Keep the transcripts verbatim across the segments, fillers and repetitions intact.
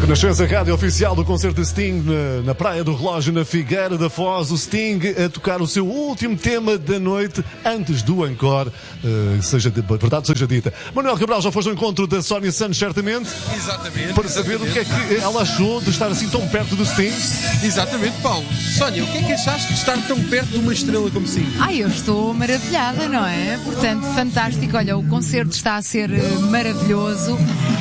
Renascença, rádio oficial do concerto de Sting na, na Praia do Relógio, na Figueira da Foz. O Sting a tocar o seu último tema da noite antes do encore, uh, seja de, verdade seja dita. Manuel Cabral, já foste ao encontro da Sónia Santos, certamente? Exatamente. Para saber exatamente. o que é que ela achou de estar assim tão perto do Sting. Exatamente, Paulo. Sónia, o que é que achaste de estar tão perto de uma estrela como Sting? Ai, eu estou maravilhada, não é? Portanto, fantástico. Olha, o concerto está a ser uh, maravilhoso.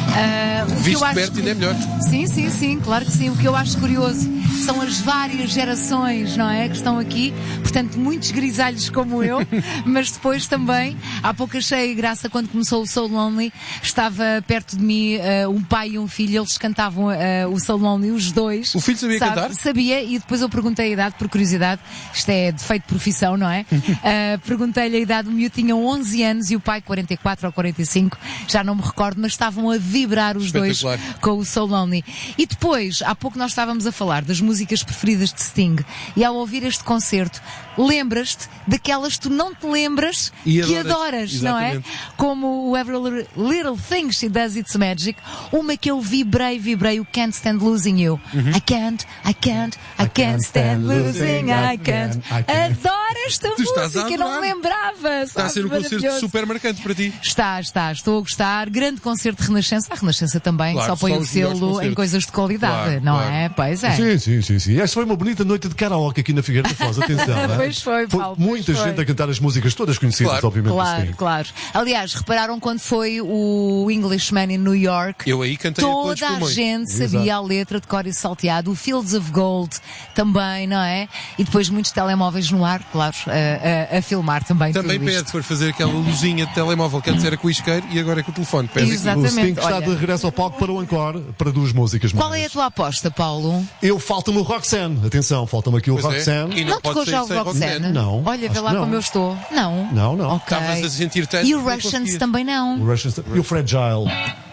Uh, o Visto que eu acho... perto ainda é melhor. Sim, sim, sim, claro que sim. O que eu acho curioso são as várias gerações, não é? Que estão aqui. Portanto, muitos grisalhos como eu, mas depois também, há pouco achei graça quando começou o So Lonely, estava perto de mim uh, um pai e um filho, eles cantavam uh, o So Lonely, os dois. O filho sabia sabe? cantar? Sabia, e depois eu perguntei a idade, por curiosidade, isto é defeito de profissão, não é? uh, perguntei-lhe a idade, o miúdo tinha onze anos e o pai quarenta e quatro ou quarenta e cinco, já não me recordo, mas estavam a vibrar os dois com o So Lonely. E depois, há pouco nós estávamos a falar das músicas preferidas de Sting, e ao ouvir este concerto, lembras-te daquelas que tu não te lembras e que adoras, adoras, exatamente. não é? Como o Every Little Thing She Does It's Magic, uma que eu vibrei, vibrei, o Can't Stand Losing You. Uhum. I can't, I can't, I can't stand losing, I can't. Adoro esta Tu estás a música, eu não adorar. me lembrava. Está a ser um concerto super marcante para ti. Está, está, estou a gostar. Grande concerto de Renascença. A Renascença também Claro, só põe só o os melhores selo em concertos. coisas de qualidade, Claro, não claro. é? Pois é. Sim, sim, sim, sim. Esta foi uma bonita noite de karaoke aqui na Figueira da Foz. Atenção, não é? Pois foi, Paulo, pois muita foi. gente a cantar as músicas todas conhecidas, Claro. obviamente, do Claro, Sting. claro. Aliás, repararam quando foi o Englishman em New York? Eu aí cantei a todos Toda a pulmões. gente sabia Exato. a letra de cor e salteado. O Fields of Gold também, não é? E depois muitos telemóveis no ar, claro, a, a, a filmar também. Também tudo pede isto. para fazer aquela luzinha de telemóvel que antes era com o isqueiro e agora é com o telefone. Pede Exato. O Sting Exatamente, está olha. de regresso ao palco para o encore, para duas músicas Qual mais. é a tua aposta, Paulo? Eu falta-me o Roxanne. Atenção, falta-me aqui o Pois é. Roxanne. E Não, pode tocou sair já o sem Roxanne? Não, Olha, vê acho lá que não. como eu estou. Não. Não, não. Ok. Estavas a sentir tanto E que o não Russians conseguias. também não. O Russian e o Fragile.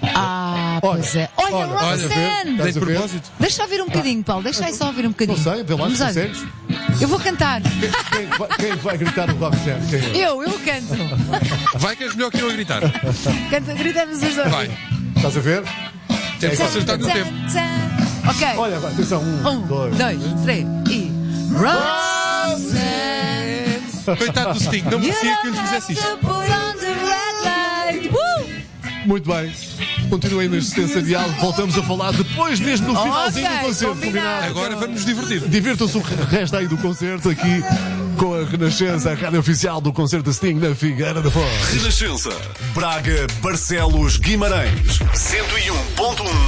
Ah, Olha, pois é. Olha, olha, Roxanne! olha, vê, Nem estás de a ver? propósito. Deixa eu ouvir um bocadinho, Paulo. Deixa aí só ouvir um bocadinho. Não sei, vê lá se Vamos olha. consegues. Eu vou cantar. Quem, quem vai, quem vai gritar o Roxanne? Quem é? Eu, eu canto. Vai que és melhor que eu a gritar. Canta, gritamos os dois. Vai. Estás a ver? Temos que acertar no Tchan, tempo. tchan. Ok. Olha, vai, atenção. Um, Um, dois. dois, três e. Roxanne! Coitado do Sting, não merecia que eu lhe fizesse isto. Muito bem. Continuem na existência de algo. Voltamos a falar depois, mesmo no finalzinho Ok, do concerto. combinado. Agora vamos nos divertir. Divirtam-se o resto aí do concerto aqui com a Renascença, a rádio oficial do concerto de Sting na Figueira da Foz. Renascença, Braga, Barcelos, Guimarães, cento e um ponto um.